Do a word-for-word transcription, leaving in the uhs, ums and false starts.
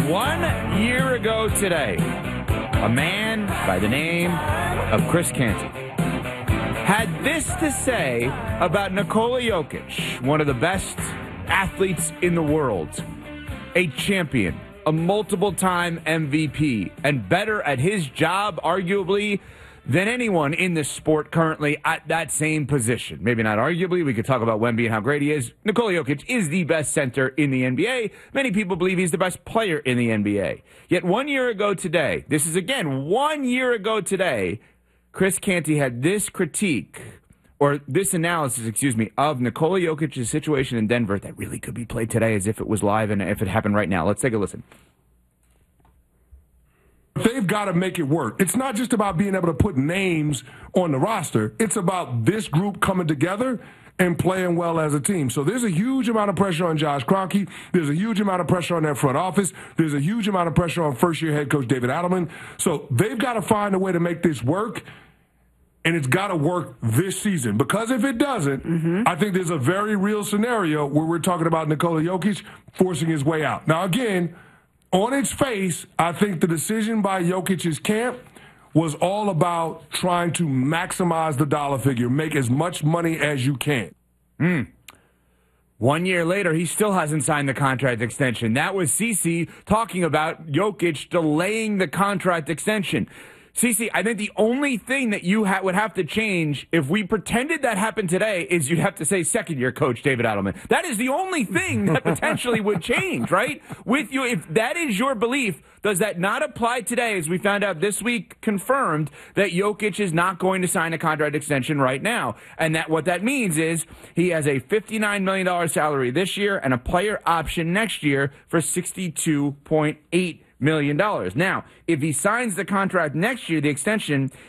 One year ago today, a man by the name of Chris Canty had this to say about Nikola Jokic, one of the best athletes in the world, a champion, a multiple-time M V P, and better at his job, arguably, than anyone in this sport currently at that same position. Maybe not arguably. We could talk about Wemby and how great he is. Nikola Jokic is the best center in the N B A. Many people believe he's the best player in the N B A. Yet one year ago today, this is again one year ago today, Chris Canty had this critique, or this analysis, excuse me, of Nikola Jokic's situation in Denver that really could be played today as if it was live and if it happened right now. Let's take a listen. They've got to make it work. It's not just about being able to put names on the roster. It's about this group coming together and playing well as a team. So there's a huge amount of pressure on Josh Kroenke. There's a huge amount of pressure on that front office. There's a huge amount of pressure on first-year head coach David Adelman. So they've got to find a way to make this work, and it's got to work this season. Because if it doesn't, mm-hmm. I think there's a very real scenario where we're talking about Nikola Jokic forcing his way out. Now, again, on its face, I think the decision by Jokic's camp was all about trying to maximize the dollar figure, make as much money as you can. Mm. One year later, he still hasn't signed the contract extension. That was Cece talking about Jokic delaying the contract extension. Cece, I think the only thing that you ha- would have to change if we pretended that happened today is you'd have to say second-year coach David Adelman. That is the only thing that potentially would change, right? With you, if that is your belief, does that not apply today, as we found out this week, confirmed that Jokic is not going to sign a contract extension right now? And that what that means is he has a fifty-nine million dollars salary this year and a player option next year for sixty-two point eight million dollars. Now, if he signs the contract next year, the extension,